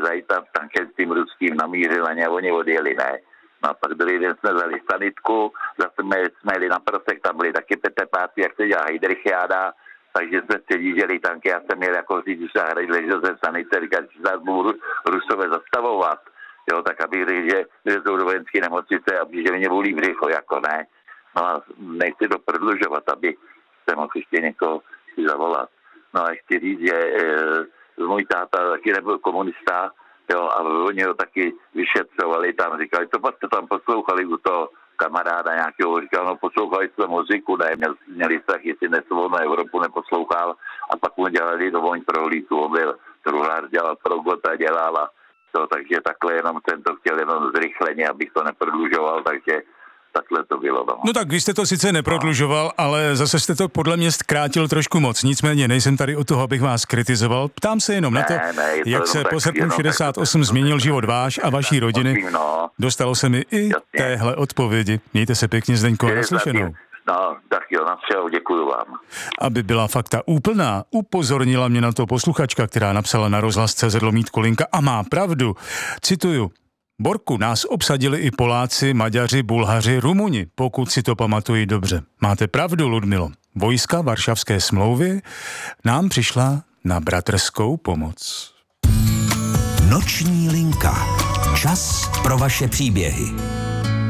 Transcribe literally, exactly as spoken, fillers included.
zajít tam tankem s tím ruským namířil a oni odjeli, ne. No a pak druhý den jsme vzali sanitku, zase jsme, jsme jeli na Prosek, tam byli taky petepáci, jak se dělá Heidrichiáda, takže jsme předjížděli tanky, já jsem měl jako říct, že hrají, ležel ze sanice, říkat, že se budou Rusové zastavovat, jo, tak abych řekl, že, že jsou do vojenské nemocnice a že mě bolí břicho, jako ne. No a nechci to prodlužovat, aby se mohl ještě někoho si zavolat. No a chci říct, že e, můj táta taky nebyl komunista, jo, a oni ho taky vyšetřovali tam, říkali, to pak jste tam poslouchali u toho kamaráda nějakého, říkal, no poslouchali jste muziku, ne, měl, měli strach, jestli nesvobodnou Evropu neposlouchal a pak mu dělali dovoň prohlídku, on byl truhlář, dělal pro Gota, dělala to, takže takhle jenom jsem to chtěl jenom zrychleně, abych to neprodlužoval, takže takhle to bylo. No. no tak vy jste to sice neprodlužoval, ale zase jste to podle mě zkrátil trošku moc. Nicméně nejsem tady od toho, abych vás kritizoval. Ptám se jenom ne, na to, ne, to jak se po srpnu šedesát osm tak, změnil život váš a vaší rodiny. No. Dostalo se mi i jasně. téhle odpovědi. Mějte se pěkně, Zdeňko, naslyšenou. No, tak jo, na všeho, děkuju vám. Aby byla fakta úplná, upozornila mě na to posluchačka, která napsala na rozhlas tečka cé zet lomítko linka a má pravdu. Cituju. Borku, nás obsadili i Poláci, Maďaři, Bulhaři, Rumuni, pokud si to pamatuji dobře. Máte pravdu, Ludmilo. Vojska Varšavské smlouvy nám přišla na bratrskou pomoc. Noční linka. Čas pro vaše příběhy.